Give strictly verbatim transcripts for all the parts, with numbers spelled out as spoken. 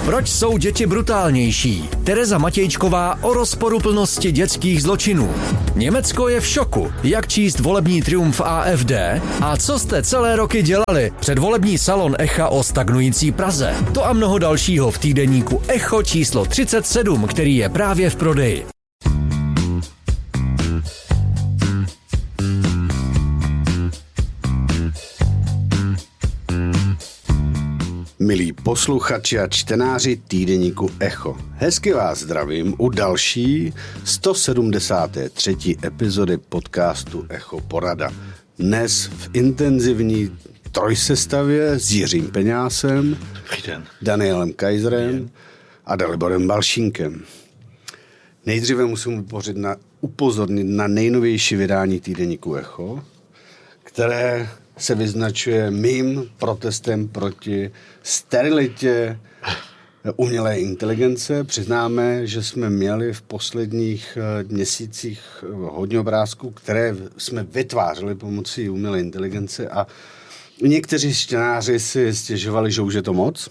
Proč jsou děti brutálnější? Tereza Matějčková o rozporuplnosti dětských zločinů. Německo je v šoku. Jak číst volební triumf A F D? A co jste celé roky dělali? Předvolební salon Echa o stagnující Praze. To a mnoho dalšího v týdeníku Echo číslo třicet sedm, který je právě v prodeji. Milí posluchači a čtenáři týdeníku Echo, hezky vás zdravím u další sto sedmdesáté třetí epizody podcastu Echo Porada. Dnes v intenzivní trojsestavě s Jiřím Peňásem, Danielem Kaiserem a Daliborem Balšínkem. Nejdříve musím upořit na, upozornit na nejnovější vydání týdeníku Echo, které se vyznačuje mým protestem proti sterilitě umělé inteligence. Přiznáme, že jsme měli v posledních měsících hodně obrázků, které jsme vytvářeli pomocí umělé inteligence a někteří čtenáři si stěžovali, že už je to moc.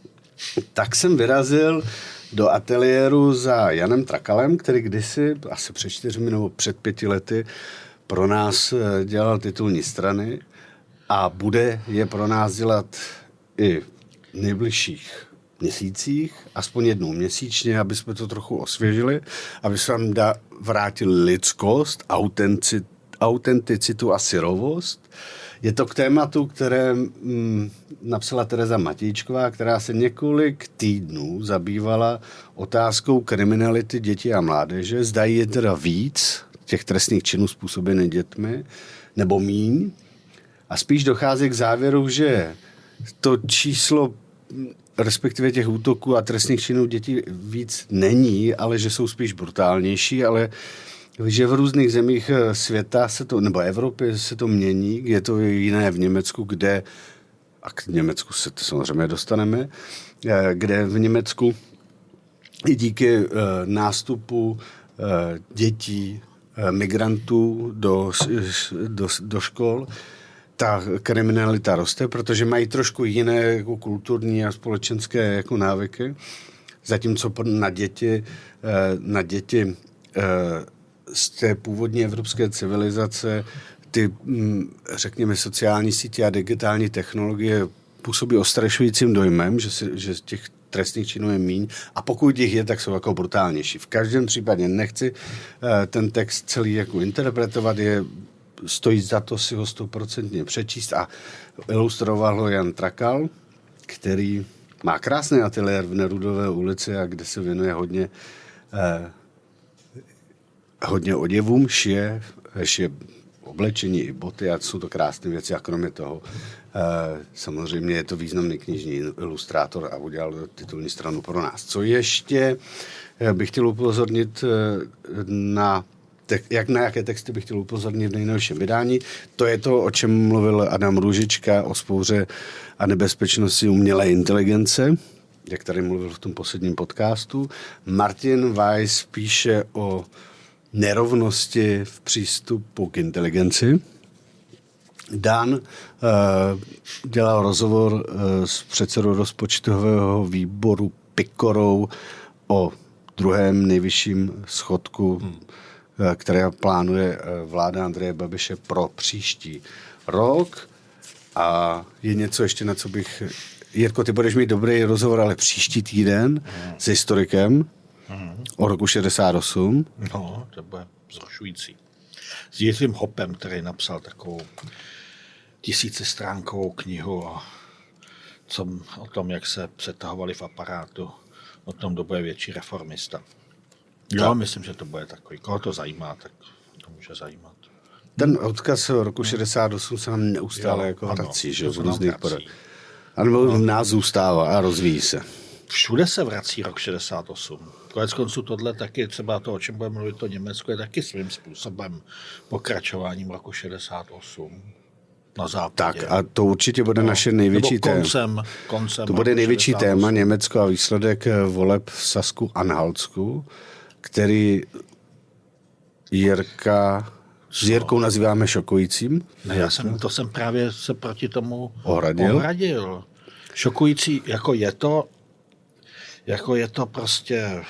Tak jsem vyrazil do ateliéru za Janem Trakalem, který kdysi, asi před čtyřmi nebo před pěti lety, pro nás dělal titulní strany a bude je pro nás dělat i v nejbližších měsících, aspoň jednou měsíčně, aby jsme to trochu osvěžili, aby jsme vám da, vrátili lidskost, autenticit, autenticitu a syrovost. Je to k tématu, které mm, napsala Tereza Matějčková, která se několik týdnů zabývala otázkou kriminality dětí a mládeže. Zdají je teda víc těch trestných činů způsobených dětmi, nebo míň. A spíš dochází k závěru, že to číslo, respektive těch útoků a trestných činů dětí víc není, ale že jsou spíš brutálnější, ale že v různých zemích světa se to, nebo Evropy se to mění, je to jiné v Německu, kde, a k Německu se to samozřejmě dostaneme, kde v Německu i díky nástupu dětí, migrantů do, do, do škol, ta kriminalita roste, protože mají trošku jiné jako kulturní a společenské jako návyky, zatímco na děti, na děti z té původní evropské civilizace ty, řekněme, sociální sítě a digitální technologie působí ostrašujícím dojmem, že, si, že těch trestných činů je míň a pokud jich je, tak jsou jako brutálnější. V každém případě nechci ten text celý jako interpretovat, je stojí za to si ho stoprocentně přečíst a ilustroval ho Jan Trakal, který má krásný ateliér v Nerudové ulici a kde se věnuje hodně eh, hodně oděvům, šije, šije oblečení i boty a jsou to krásné věci a kromě toho eh, samozřejmě je to významný knižní ilustrátor a udělal titulní stranu pro nás. Co ještě eh, bych chtěl upozornit eh, na Te- jak na jaké texty bych chtěl upozornit v nejnovším vydání. To je to, o čem mluvil Adam Růžička, o vzpouře a nebezpečnosti umělé inteligence, jak tady mluvil v tom posledním podcastu. Martin Weiss píše o nerovnosti v přístupu k inteligenci. Dan uh, dělal rozhovor uh, s předsedou rozpočtového výboru Pikorou o druhém nejvyšším schodku hmm. které plánuje vláda Andreje Babiše pro příští rok. A je něco ještě, na co bych... Jirko, ty budeš mít dobrý rozhovor, ale příští týden mm. s historikem mm. o roku šedesát osm. No, to bude vzrušující. S Jiřím Hopem, který napsal takovou tisícistránkovou knihu o, co, o tom, jak se přetahovali v aparátu, o tom, kdo bude větší reformista. Jo, tak. Myslím, že to bude takový. Koho to zajímá, tak to může zajímat. Ten odkaz roku šedesát osm se nám neustále jo, jako vrací, že v různých podách. Ale v no. nás zůstává a rozvíjí se. Všude se vrací rok šedesát osm. Konec konců tohle taky, třeba to, o čem budeme mluvit, to Německo je taky svým způsobem pokračováním roku šedesát osm. Na západě. Tak a to určitě bude no, naše největší téma. Koncem, koncem to bude největší téma Německo a výsledek voleb v Sasku Anhaltsku, který Jirka s Jirkou nazýváme šokujícím. Ne, já jsem, to jsem právě se proti tomu ohradil. ohradil. Šokující, jako je to, jako je to prostě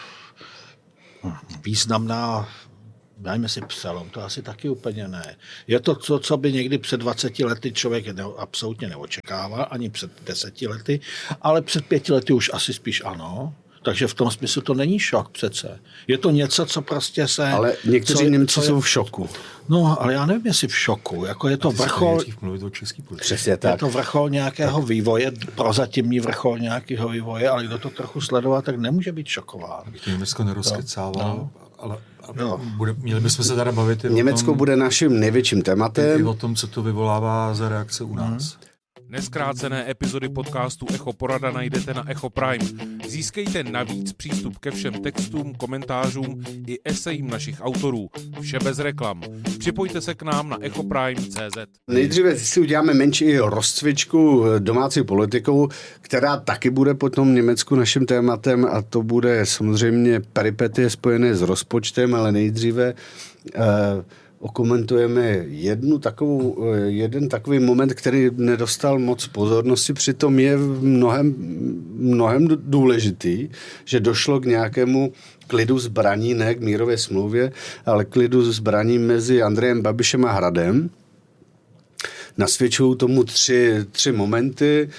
významná, dajme si Psalom, to asi taky úplně ne. Je to to, co by někdy před dvaceti lety člověk ne, absolutně neočekával, ani před deseti lety, ale před pěti lety už asi spíš ano. Takže v tom smyslu to není šok přece. Je to něco, co prostě se... Ale někteří co, Němci co je, jsou v šoku. No, ale já nevím, jestli v šoku. Jako je to vrchol... Přesně tak. Je to vrchol nějakého tak. vývoje, prozatímní vrchol nějakého vývoje, ale kdo to trochu sledovat, tak nemůže být šokován. Abych to Německo nerozkecával, no. ale no. bude, měli bychom se teda bavit i Německo o tom, bude naším největším tématem. I o tom, co to vyvolává za reakce u nás. Hmm. Neskrácené epizody podcastu Echo Porada najdete na Echo Prime. Získejte navíc přístup ke všem textům, komentářům i esejím našich autorů. Vše bez reklam. Připojte se k nám na echo prime tečka cé zet. Nejdříve si uděláme menší rozcvičku domácí politikou, která taky bude potom Německu naším tématem a to bude samozřejmě peripetie spojené s rozpočtem, ale nejdříve uh, okomentujeme jednu takovou, jeden takový moment, který nedostal moc pozornosti, přitom je mnohem, mnohem důležitý, že došlo k nějakému klidu zbraní, ne k mírové smlouvě, ale klidu zbraní mezi Andrejem Babišem a Hradem. Nasvědčují tomu tři, tři momenty.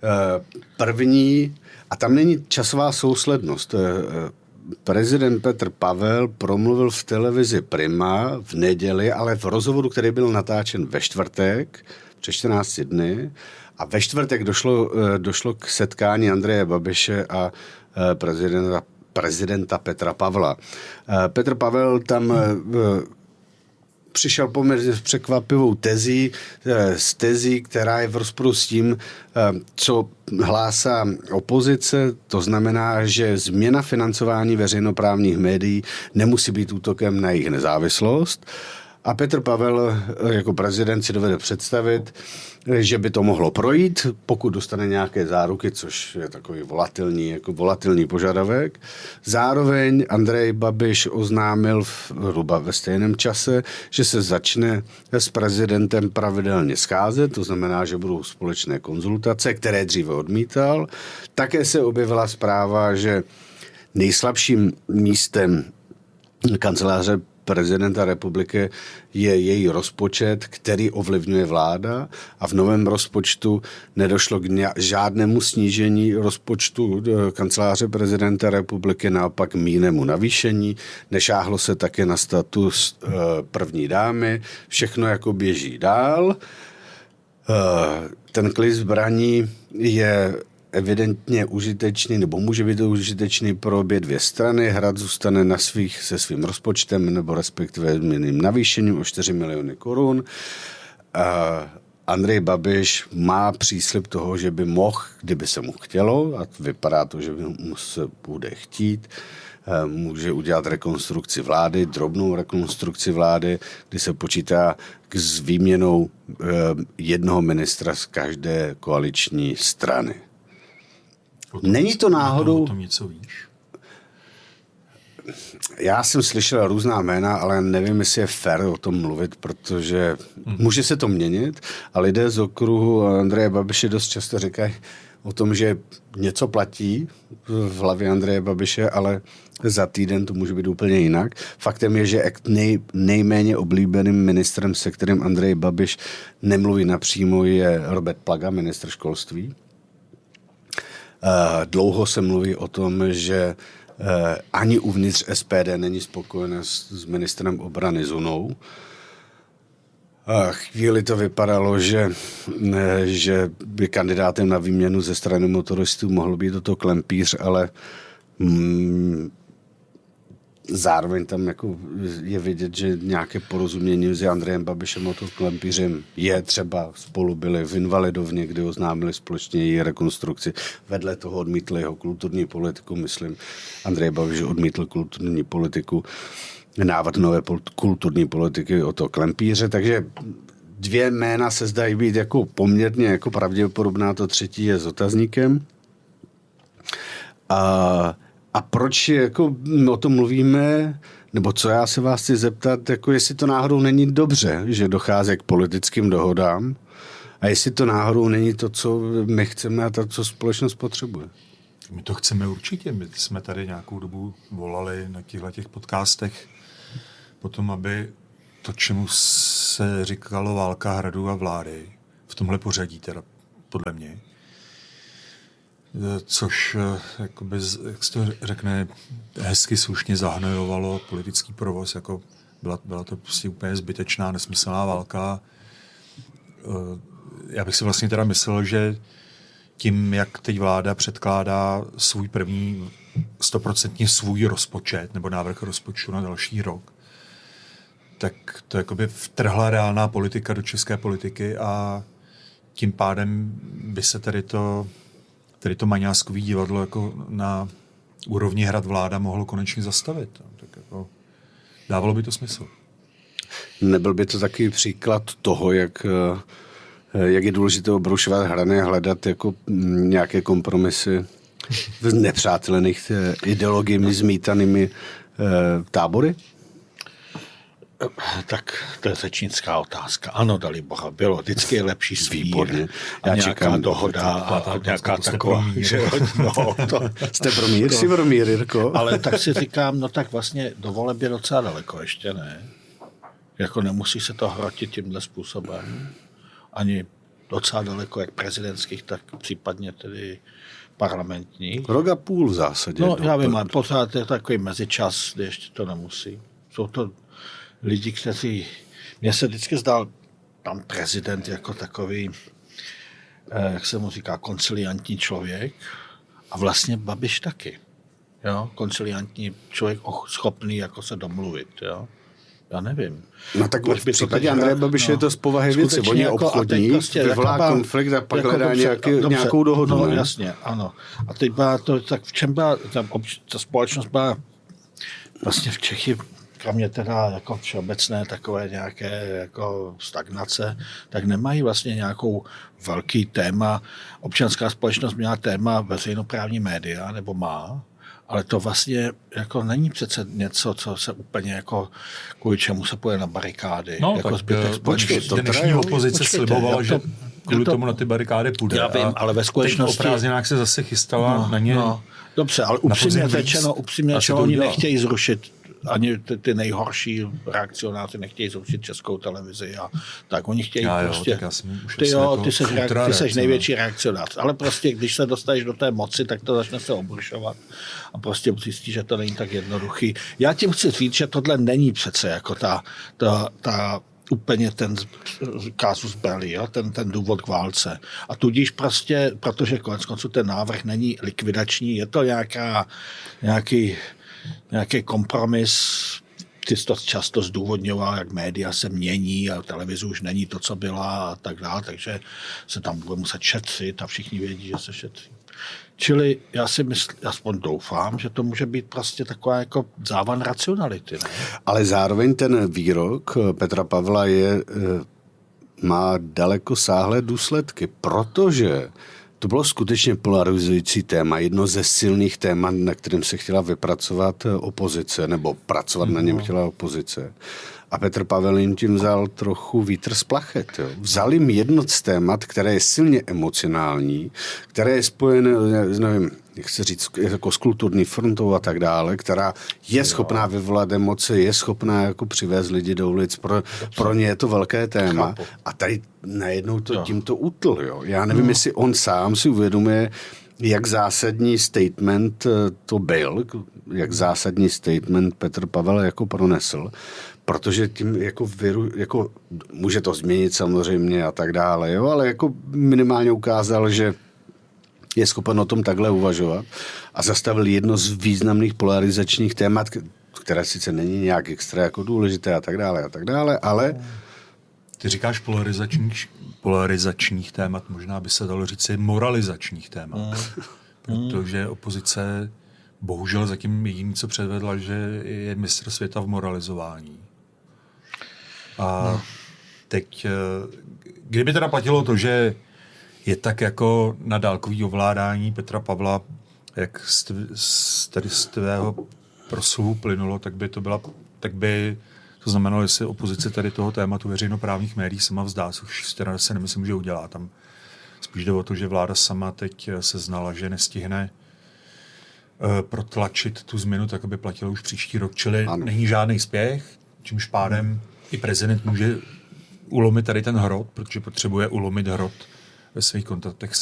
První, a tam není časová souslednost, prezident Petr Pavel promluvil v televizi Prima v neděli, ale v rozhovoru, který byl natáčen ve čtvrtek, před čtrnácti dny, a ve čtvrtek došlo, došlo k setkání Andreje Babiše a prezidenta, prezidenta Petra Pavla. Petr Pavel tam přišel poměrně s překvapivou tezí, s tezí, která je v rozporu s tím, co hlásá opozice, to znamená, že změna financování veřejnoprávních médií nemusí být útokem na jejich nezávislost. A Petr Pavel jako prezident si dovede představit, že by to mohlo projít, pokud dostane nějaké záruky, což je takový volatilní, jako volatilní požadavek. Zároveň Andrej Babiš oznámil hruba ve stejném čase, že se začne s prezidentem pravidelně scházet, to znamená, že budou společné konzultace, které dříve odmítal. Také se objevila zpráva, že nejslabším místem kanceláře prezidenta republiky je její rozpočet, který ovlivňuje vláda a v novém rozpočtu nedošlo k žádnému snížení rozpočtu kanceláře prezidenta republiky, naopak mírnému navýšení. Nešáhlo se také na status první dámy. Všechno jako běží dál. Ten klid zbraní je evidentně užitečný, nebo může být užitečný pro obě dvě strany. Hrad zůstane na svých se svým rozpočtem, nebo respektive mírným navýšením o čtyři miliony korun. Andrej Babiš má příslib toho, že by mohl, kdyby se mu chtělo, a vypadá to, že by mu se bude chtít, může udělat rekonstrukci vlády, drobnou rekonstrukci vlády, kdy se počítá s výměnou jednoho ministra z každé koaliční strany. Potom Není to náhodou... O tom něco víš? Já jsem slyšel různá jména, ale nevím, jestli je fér o tom mluvit, protože hmm. může se to měnit a lidé z okruhu Andreje Babiše dost často říkají o tom, že něco platí v hlavě Andreje Babiše, ale za týden to může být úplně jinak. Faktem je, že nej, nejméně oblíbeným ministrem, se kterým Andrej Babiš nemluví napřímo, je Robert Plaga, ministr školství. Dlouho se mluví o tom, že ani uvnitř S P D není spokojená s ministrem obrany Zunou. Chvíli to vypadalo, že, že by kandidátem na výměnu ze strany motoristů mohl být do toho Klempíř, ale mm, zároveň tam jako je vidět, že nějaké porozumění mezi Andrejem Babišem a Klempířem je, třeba spolu byli v Invalidovně, kdy oznámili společně její rekonstrukci. Vedle toho odmítli jeho kulturní politiku, myslím, Andrej Babiš odmítl kulturní politiku, návrh nové kulturní politiky o to Klempíře, takže dvě jména se zdají být jako poměrně jako pravděpodobná, to třetí je s otazníkem. A A proč jako o tom mluvíme, nebo co já se vás chci zeptat, jako jestli to náhodou není dobře, že dochází k politickým dohodám a jestli to náhodou není to, co my chceme a to, co společnost potřebuje. My to chceme určitě. My jsme tady nějakou dobu volali na těchto těch podcastech potom, aby to, čemu se říkalo válka hradu a vlády, v tomhle pořadí teda podle mě, což, jakoby, jak se to řekne, hezky slušně zahnojovalo politický provoz, jako byla, byla to prostě úplně zbytečná, nesmyslná válka. Já bych si vlastně teda myslel, že tím, jak teď vláda předkládá svůj první stoprocentně svůj rozpočet nebo návrh rozpočtu na další rok, tak to jakoby vtrhla reálná politika do české politiky a tím pádem by se tady to, tady to maňáskový divadlo jako na úrovni hrad vláda mohlo konečně zastavit. Tak jako dávalo by to smysl. Nebyl by to takový příklad toho, jak, jak je důležité obrušovat hrany a hledat jako nějaké kompromisy v nepřátelených ideologiemi zmítanými tábory? Tak to je řečnická otázka. Ano, dali boha, bylo. Vždycky je lepší smír. Já nějaká čekám, dohoda a nějaká taková. No, to, jste pro mír, jsi pro mír, Jirko. Ale tak si říkám, no tak vlastně do voleb je docela daleko, ještě ne. Jako nemusí se to hrotit tímhle způsobem. Ani docela daleko, jak prezidentských, tak případně tedy parlamentních. Rok a půl v zásadě. No, já vím, ale pořád je takový mezičas, kdy ještě to nemusí. Jsou to lidi, kteří... Mně se vždycky zdál tam prezident jako takový, eh, jak se mu říká, konciliantní člověk a vlastně Babiš taky. Jo? Konciliantní člověk schopný jako se domluvit. Jo? Já nevím. No tak v případě Andreje Babiše no, je to z povahy věci. On je jako, obchodník, prostě vyvolá konflikt a pak jako hledá nějaký, dobře, nějakou dohodu. No ne? jasně, ano. A teď byla to, tak v čem byla, ta, ta společnost byla vlastně v Čechy, kromě teda jako všeobecné takové nějaké jako stagnace, tak nemají vlastně nějakou velký téma. Občanská společnost měla téma veřejnoprávní média, nebo má, ale to vlastně jako není přece něco, co se úplně jako kvůli čemu se půjde na barikády. No, jako tak zbytek počkej, to dnešní opozice slibovala, že kvůli to, tomu na ty barikády půjde. Já vím, ale ve skutečnosti... Teď o prázdninách se zase chystala no, na ně. No, dobře, ale upřímně řečeno, upřímně řečeno, oni nechtějí zrušit ani ty, ty nejhorší reakcionáři nechtějí zrušit Českou televizi a tak oni chtějí já prostě... Jo, tak já jsem ty jo, jako ty seš, ty seš největší reakcionář, ale prostě když se dostaneš do té moci, tak to začne se obrušovat a prostě zjistí, že to není tak jednoduchý. Já tím chci říct, že tohle není přece jako ta, ta, ta úplně ten casus belli, jo? Ten, ten důvod k válce. A tudíž prostě, protože konec konců ten návrh není likvidační, je to nějaká, nějaký nějaký kompromis, ty to často zdůvodňoval, jak média se mění a televize už není to, co byla a tak dále, takže se tam bude muset šetřit a všichni vědí, že se šetří. Čili já si myslím, aspoň doufám, že to může být prostě taková jako závan racionality. Ne? Ale zároveň ten výrok Petra Pavla je, má daleko sáhlé důsledky, protože to bylo skutečně polarizující téma, jedno ze silných témat, na kterém se chtěla vypracovat opozice, nebo pracovat mm. na něm chtěla opozice. A Petr Pavel jim tím vzal trochu vítr z plachet. Jo. Vzal jim jedno z témat, které je silně emocionální, které je spojené, nevím, jak se říct, jako s kulturní frontou a tak dále, která je schopná vyvolat emoce, je schopná jako přivést lidi do ulic. Pro, pro ně je to velké téma. Chápu. A tady najednou to jo. tímto utl. Jo. Já nevím, no. jestli on sám si uvědomuje, jak zásadní statement to byl, jak zásadní statement Petr Pavel jako pronesl, protože tím jako, viru, jako může to změnit samozřejmě a tak dále, jo, ale jako minimálně ukázal, že je schopen o tom takhle uvažovat a zastavil jedno z významných polarizačních témat, které sice není nějak extra jako důležité a tak dále a tak dále, ale... Ty říkáš polarizačních, polarizačních témat, možná by se dalo říct moralizačních témat, mm. protože opozice bohužel zatím jediné, co předvedla, že je mistr světa v moralizování. A no. teď, kdyby teda platilo to, že je tak jako na dálkový ovládání Petra Pavla, jak z, z, tady z tvého proslovu plynulo, tak by to byla, tak by to znamenalo, jestli opozice tady toho tématu veřejnoprávních médií sama vzdá, což teda se nemyslím, že udělá. Tam spíš jde o to, že vláda sama teď se znala, že nestihne protlačit tu změnu tak, aby platilo už příští rok. Čili ano. není žádný spěch, čímž pádem hmm. i prezident může ulomit tady ten hrot, protože potřebuje ulomit hrot ve svých kontaktech